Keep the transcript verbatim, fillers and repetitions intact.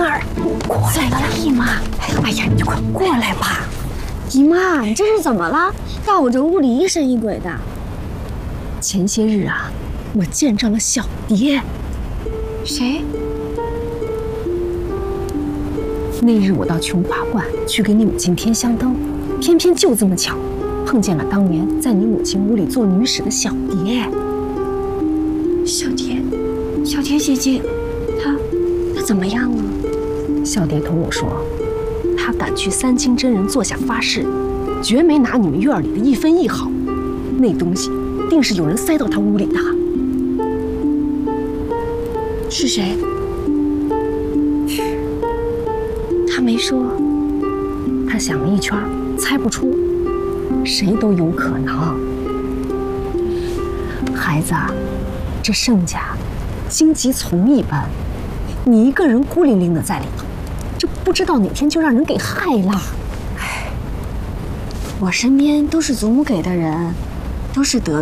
儿，过来了，姨妈。哎呀，你就快过来吧。 姨妈，你这是怎么了？到我这屋里疑神疑鬼的。 前些日啊，我见着了小蝶。 谁？ 那日我到琼华观去给你母亲添香灯，偏偏就这么巧，碰见了当年在你母亲屋里做女使的小蝶。 小蝶，小蝶姐姐，她她怎么样了？ 小蝶同我说，她敢去三清真人坐下发誓，绝没拿你们院里的一分一毫，那东西定是有人塞到她屋里的。 是谁？他没说。 他想了一圈，猜不出，谁都有可能。孩子啊，这盛家荆棘丛一般，你一个人孤零零的在里头，这不知道哪天就让人给害了。 哎，我身边都是祖母给的人，都是得